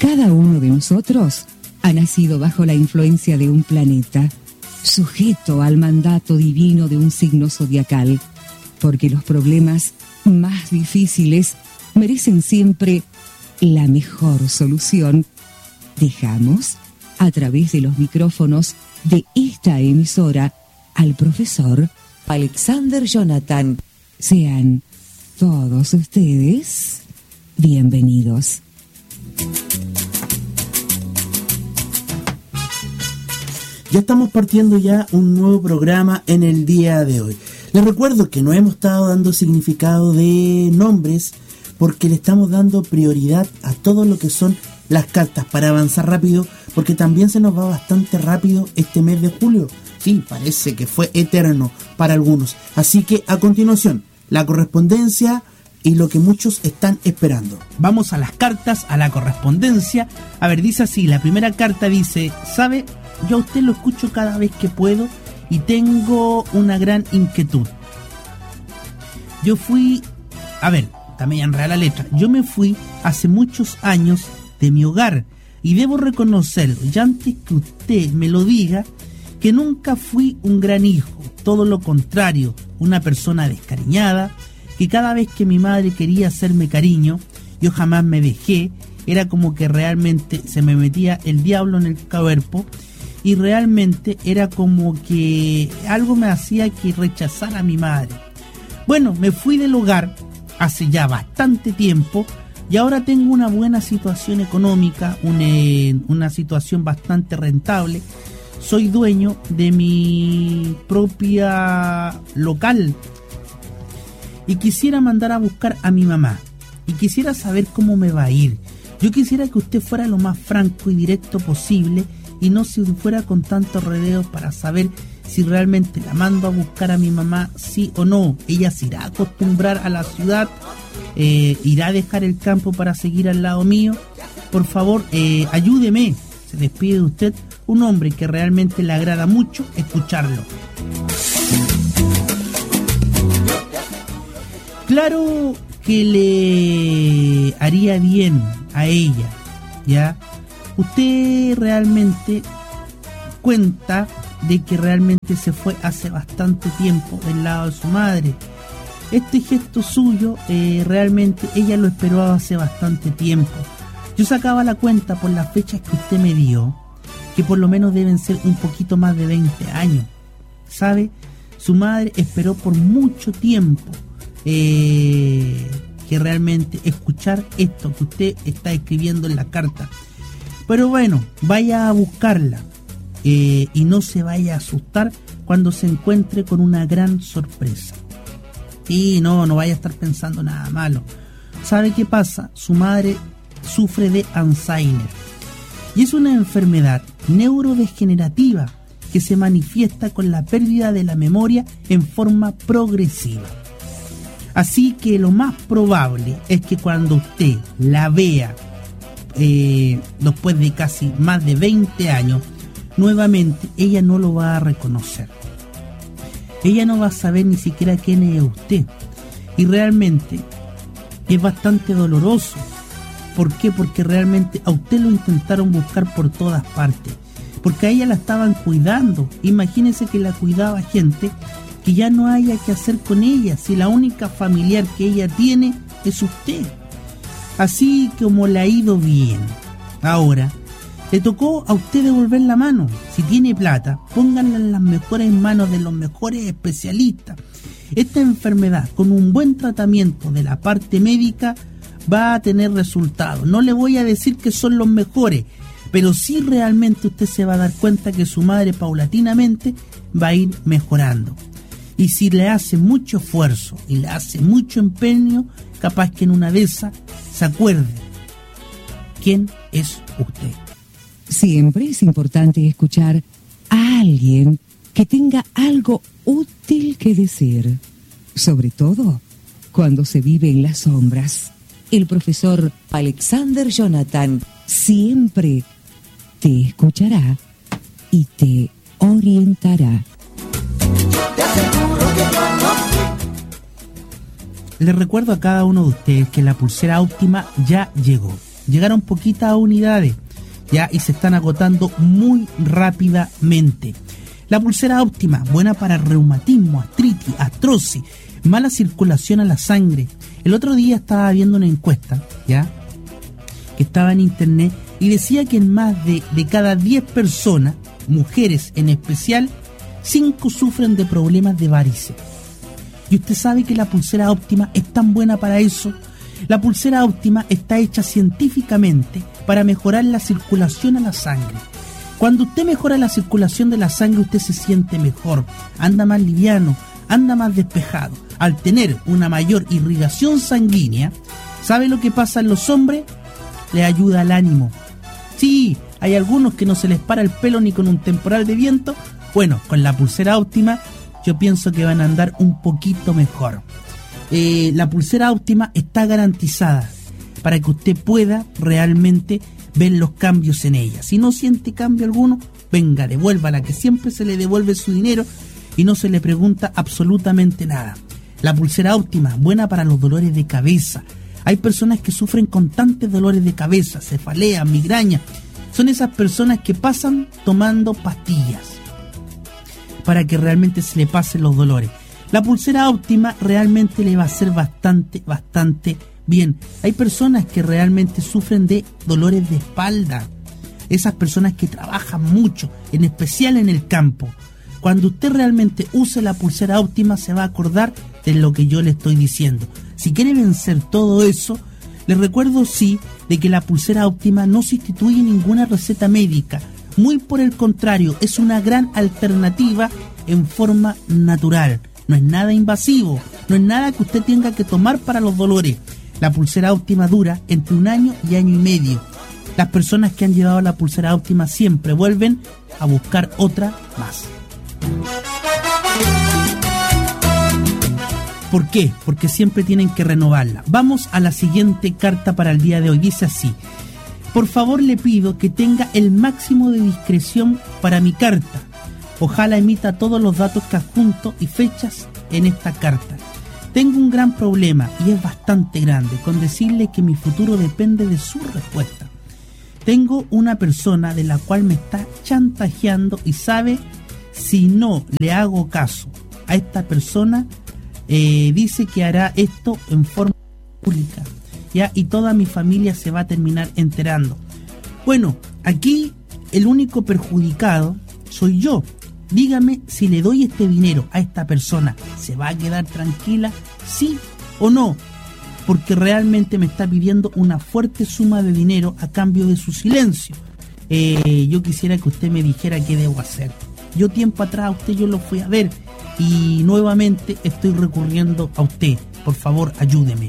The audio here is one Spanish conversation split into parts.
Cada uno de nosotros ha nacido bajo la influencia de un planeta, sujeto al mandato divino de un signo zodiacal, porque los problemas más difíciles merecen siempre la mejor solución. Dejamos, a través de los micrófonos de esta emisora, al profesor Alexander Jonathan. Sean todos ustedes bienvenidos. Ya estamos partiendo ya un nuevo programa en el día de hoy. Les recuerdo que no hemos estado dando significado de nombres porque le estamos dando prioridad a todo lo que son las cartas para avanzar rápido, porque también se nos va bastante rápido este mes de julio. Sí, parece que fue eterno para algunos. Así que a continuación, la correspondencia y lo que muchos están esperando. Vamos a las cartas, a la correspondencia. A ver, dice así, la primera carta dice: ¿sabe? Yo a usted lo escucho cada vez que puedo y tengo una gran inquietud. Yo fui, a ver, también enredé la letra. Yo me fui hace muchos años de mi hogar y debo reconocerlo, ya antes que usted me lo diga, que nunca fui un gran hijo, todo lo contrario, una persona descariñada, que cada vez que mi madre quería hacerme cariño, yo jamás me dejé, era como que realmente se me metía el diablo en el cuerpo y realmente era como que algo me hacía que rechazara a mi madre. Bueno, me fui del hogar hace ya bastante tiempo y ahora tengo una buena situación económica, una situación bastante rentable. Soy dueño de mi propia local y quisiera mandar a buscar a mi mamá y quisiera saber cómo me va a ir. Yo quisiera que usted fuera lo más franco y directo posible y no se fuera con tantos rodeos para saber si realmente la mando a buscar a mi mamá, sí o no. Ella se irá a acostumbrar a la ciudad, irá a dejar el campo para seguir al lado mío. Por favor, ayúdeme. Se despide de usted, un hombre que realmente le agrada mucho escucharlo. Claro que le haría bien a ella, ¿ya? Usted realmente cuenta de que realmente se fue hace bastante tiempo del lado de su madre. Este gesto suyo, realmente ella lo esperó hace bastante tiempo. Yo sacaba la cuenta por las fechas que usted me dio, que por lo menos deben ser un poquito más de 20 años. ¿Sabe? Su madre esperó por mucho tiempo que realmente escuchar esto que usted está escribiendo en la carta. Pero bueno, vaya a buscarla y no se vaya a asustar cuando se encuentre con una gran sorpresa. Y no vaya a estar pensando nada malo. ¿Sabe qué pasa? Su madre sufre de Alzheimer y es una enfermedad neurodegenerativa que se manifiesta con la pérdida de la memoria en forma progresiva. Así que lo más probable es que cuando usted la vea después de casi más de 20 años, nuevamente ella no lo va a reconocer. Ella no va a saber ni siquiera quién es usted. Y realmente es bastante doloroso. ¿Por qué? Porque realmente a usted lo intentaron buscar por todas partes. Porque a ella la estaban cuidando. Imagínese que la cuidaba gente que ya no haya que hacer con ella, si la única familiar que ella tiene es usted. Así como le ha ido bien. Ahora, le tocó a usted devolver la mano. Si tiene plata, pónganla en las mejores manos de los mejores especialistas. Esta enfermedad, con un buen tratamiento de la parte médica, va a tener resultados. No le voy a decir que son los mejores, pero sí realmente usted se va a dar cuenta que su madre paulatinamente va a ir mejorando. Y si le hace mucho esfuerzo y le hace mucho empeño, capaz que en una de esas se acuerde quién es usted. Siempre es importante escuchar a alguien que tenga algo útil que decir, sobre todo cuando se vive en las sombras. El profesor Alexander Jonathan siempre te escuchará y te orientará. Les recuerdo a cada uno de ustedes que la pulsera óptima ya llegó. llegaron poquitas unidades, ya, y se están agotando muy rápidamente. La pulsera óptima, buena para reumatismo, artritis, artrosis, mala circulación a la sangre. El otro día estaba viendo una encuesta, ya, que estaba en internet, y decía que en más de cada 10 personas, mujeres en especial, 5 sufren de problemas de varices. Y usted sabe que la pulsera óptima es tan buena para eso. La pulsera óptima está hecha científicamente para mejorar la circulación a la sangre. Cuando usted mejora la circulación de la sangre, usted se siente mejor, anda más liviano, anda más despejado. Al tener una mayor irrigación sanguínea, ¿sabe lo que pasa en los hombres? Le ayuda al ánimo. Sí, hay algunos que no se les para el pelo ni con un temporal de viento. Bueno, con la pulsera óptima yo pienso que van a andar un poquito mejor. La pulsera óptima está garantizada para que usted pueda realmente ver los cambios en ella. Si no siente cambio alguno, venga, devuélvala, que siempre se le devuelve su dinero y no se le pregunta absolutamente nada. La pulsera óptima, buena para los dolores de cabeza. Hay personas que sufren constantes dolores de cabeza, cefalea, migraña. Son esas personas que pasan tomando pastillas para que realmente se le pasen los dolores. La pulsera óptima realmente le va a hacer bastante bien. Hay personas que realmente sufren de dolores de espalda. Esas personas que trabajan mucho, en especial en el campo. Cuando usted realmente use la pulsera óptima se va a acordar de lo que yo le estoy diciendo. Si quiere vencer todo eso, les recuerdo sí de que la pulsera óptima no sustituye ninguna receta médica. Muy por el contrario, es una gran alternativa en forma natural. No es nada invasivo, no es nada que usted tenga que tomar para los dolores. La pulsera óptima dura entre 1 año y año y medio. Las personas que han llevado la pulsera óptima siempre vuelven a buscar otra más. ¿Por qué? Porque siempre tienen que renovarla. Vamos a la siguiente carta para el día de hoy. Dice así: por favor le pido que tenga el máximo de discreción para mi carta. Ojalá emita todos los datos que adjunto y fechas en esta carta. Tengo un gran problema y es bastante grande con decirle que mi futuro depende de su respuesta. Tengo una persona de la cual me está chantajeando y sabe si no le hago caso a esta persona, dice que hará esto en forma pública, ¿ya? Y toda mi familia se va a terminar enterando. Bueno, aquí el único perjudicado soy yo. Dígame, si le doy este dinero a esta persona, ¿se va a quedar tranquila? ¿Sí o no? Porque realmente me está pidiendo una fuerte suma de dinero a cambio de su silencio. Yo quisiera que usted me dijera qué debo hacer. Yo tiempo atrás a usted yo lo fui a ver y nuevamente estoy recurriendo a usted. Por favor, ayúdeme.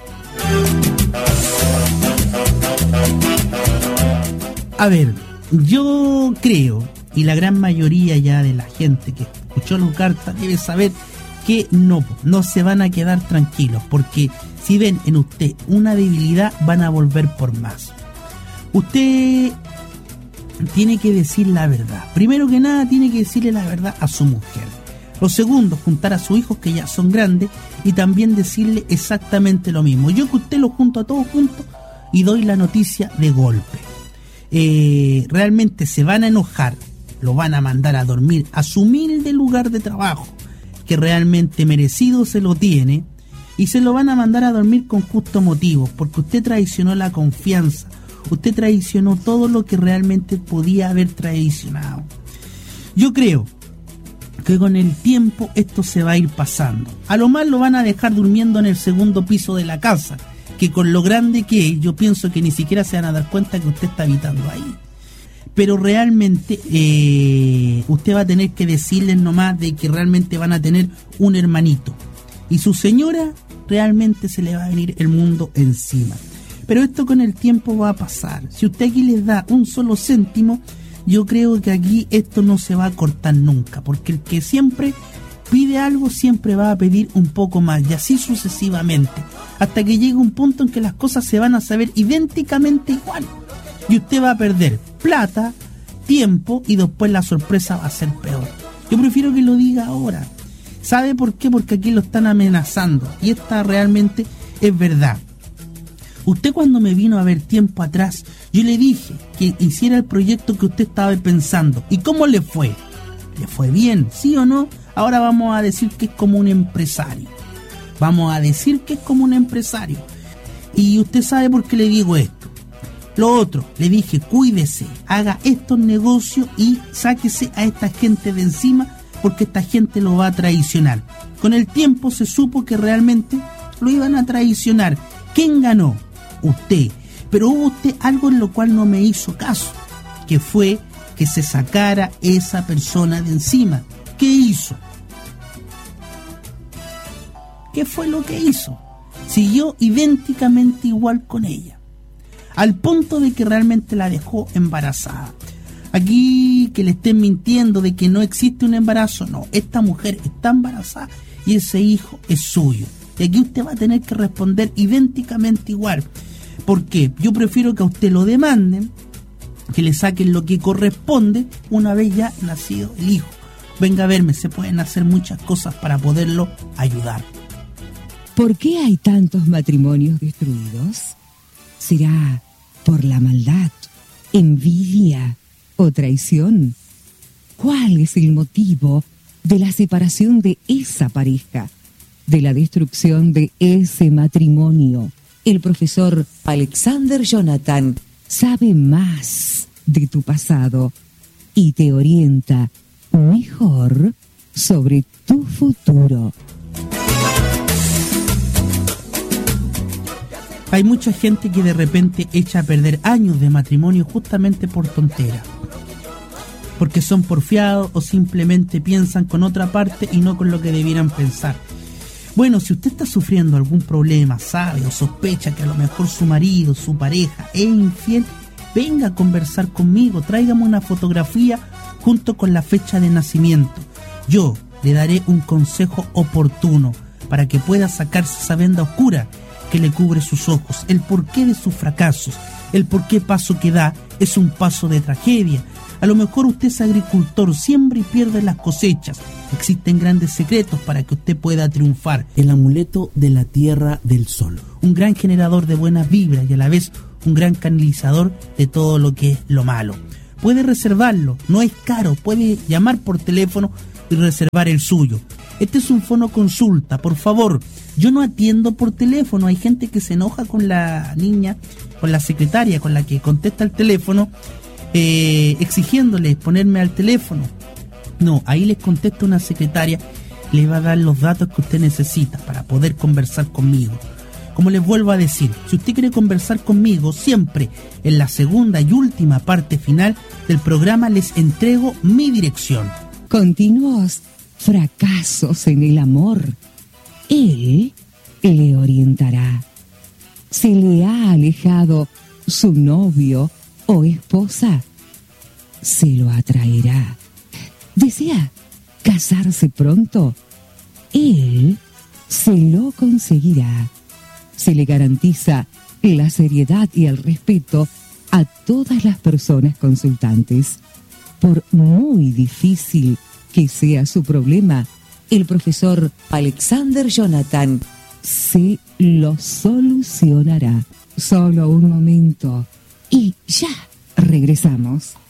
A ver, yo creo, y la gran mayoría ya de la gente que escuchó la carta debe saber que no se van a quedar tranquilos, porque si ven en usted una debilidad van a volver por más. Usted tiene que decir la verdad. Primero que nada tiene que decirle la verdad a su mujer. Lo segundo, juntar a sus hijos que ya son grandes y también decirle exactamente lo mismo. Yo que usted lo junto a todos juntos y doy la noticia de golpe. Realmente se van a enojar, lo van a mandar a dormir a su humilde lugar de trabajo, que realmente merecido se lo tiene, y se lo van a mandar a dormir con justo motivo, porque usted traicionó la confianza, usted traicionó todo lo que realmente podía haber traicionado. Yo creo que con el tiempo esto se va a ir pasando. A lo más lo van a dejar durmiendo en el segundo piso de la casa, que con lo grande que es, yo pienso que ni siquiera se van a dar cuenta que usted está habitando ahí. Pero realmente usted va a tener que decirles nomás de que realmente van a tener un hermanito. Y su señora realmente se le va a venir el mundo encima. Pero esto con el tiempo va a pasar. Si usted aquí les da un solo céntimo, yo creo que aquí esto no se va a cortar nunca. Porque el que siempre pide algo siempre va a pedir un poco más. Y así sucesivamente. Hasta que llegue un punto en que las cosas se van a saber idénticamente igual. Y usted va a perder plata, tiempo y después la sorpresa va a ser peor. Yo prefiero que lo diga ahora. ¿Sabe por qué? Porque aquí lo están amenazando y esta realmente es verdad. Usted cuando me vino a ver tiempo atrás, yo le dije que hiciera el proyecto que usted estaba pensando. ¿Y cómo le fue? ¿Le fue bien? ¿Sí o no? Ahora vamos a decir que es como un empresario. Vamos a decir que es como un empresario. Y usted sabe por qué le digo esto. Lo otro, le dije, cuídese, haga estos negocios y sáquese a esta gente de encima, porque esta gente lo va a traicionar. Con el tiempo se supo que realmente lo iban a traicionar. ¿Quién ganó? Usted. Pero hubo usted algo en lo cual no me hizo caso, que fue que se sacara esa persona de encima. ¿Qué hizo? ¿Qué fue lo que hizo? Siguió idénticamente igual con ella, al punto de que realmente la dejó embarazada. Aquí que le estén mintiendo de que no existe un embarazo, no, esta mujer está embarazada y ese hijo es suyo. Y aquí usted va a tener que responder idénticamente igual. ¿Por qué? Yo prefiero que a usted lo demanden, que le saquen lo que corresponde una vez ya nacido el hijo. Venga a verme, se pueden hacer muchas cosas para poderlo ayudar. ¿Por qué hay tantos matrimonios destruidos? ¿Será por la maldad, envidia o traición? ¿Cuál es el motivo de la separación de esa pareja, de la destrucción de ese matrimonio? El profesor Alexander Jonathan sabe más de tu pasado y te orienta mejor sobre tu futuro. Hay mucha gente que de repente echa a perder años de matrimonio justamente por tontera, porque son porfiados o simplemente piensan con otra parte y no con lo que debieran pensar. Bueno, si usted está sufriendo algún problema, sabe o sospecha que a lo mejor su marido, su pareja es infiel, venga a conversar conmigo, tráigame una fotografía junto con la fecha de nacimiento. Yo le daré un consejo oportuno para que pueda sacarse esa venda oscura que le cubre sus ojos. El porqué de sus fracasos, el porqué paso que da es un paso de tragedia. A lo mejor usted es agricultor, siembra y pierde las cosechas. Existen grandes secretos para que usted pueda triunfar. El amuleto de la Tierra del Sol. Un gran generador de buenas vibras y a la vez un gran canalizador de todo lo que es lo malo. Puede reservarlo, no es caro, puede llamar por teléfono y reservar el suyo. Este es un fono consulta, por favor. Yo no atiendo por teléfono, hay gente que se enoja con la niña, con la secretaria, con la que contesta el teléfono, exigiéndole ponerme al teléfono. No, ahí les contesta una secretaria, le va a dar los datos que usted necesita para poder conversar conmigo. Como les vuelvo a decir, si usted quiere conversar conmigo, siempre en la segunda y última parte final del programa les entrego mi dirección. Continuos fracasos en el amor. Él le orientará. ¿Se le ha alejado su novio o esposa? Se lo atraerá. ¿Desea casarse pronto? Él se lo conseguirá. Se le garantiza la seriedad y el respeto a todas las personas consultantes. Por muy difícil que sea su problema, el profesor Alexander Jonathan se lo solucionará. Solo un momento y ya regresamos.